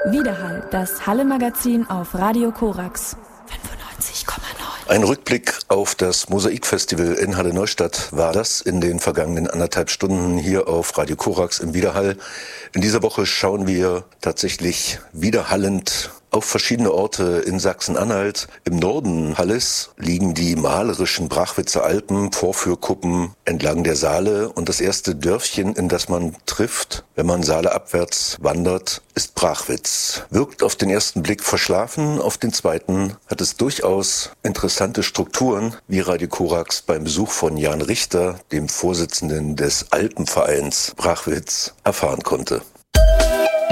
Widerhall, das Halle-Magazin auf Radio Korax 95,9. Ein Rückblick auf das Mosaikfestival in Halle-Neustadt war das in den vergangenen 1,5 Stunden hier auf Radio Korax im Widerhall. In dieser Woche schauen wir tatsächlich widerhallend auf verschiedene Orte in Sachsen-Anhalt. Im Norden Halles liegen die malerischen Brachwitzer Alpen, Vorführkuppen entlang der Saale. Und das erste Dörfchen, in das man trifft, wenn man Saale abwärts wandert, ist Brachwitz. Wirkt auf den ersten Blick verschlafen, auf den zweiten hat es durchaus interessante Strukturen, wie Radio Korax beim Besuch von Jan Richter, dem Vorsitzenden des Alpenvereins Brachwitz, erfahren konnte.